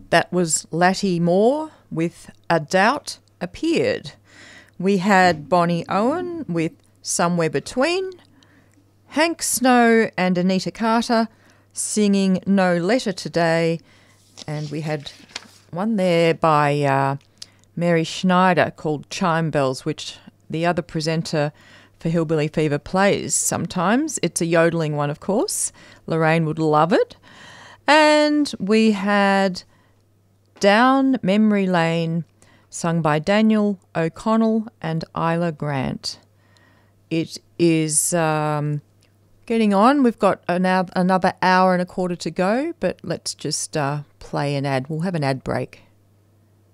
That was Lattie Moore with A Doubt Appeared. We had Bonnie Owen with Somewhere Between, Hank Snow and Anita Carter singing No Letter Today, and we had one there by Mary Schneider called Chime Bells, which the other presenter for Hillbilly Fever plays sometimes. It's a yodeling one, of course. Lorraine would love it. And we had Down Memory Lane, sung by Daniel O'Connell and Isla Grant. It is getting on. We've got another hour and a quarter to go, but let's just play an ad. We'll have an ad break.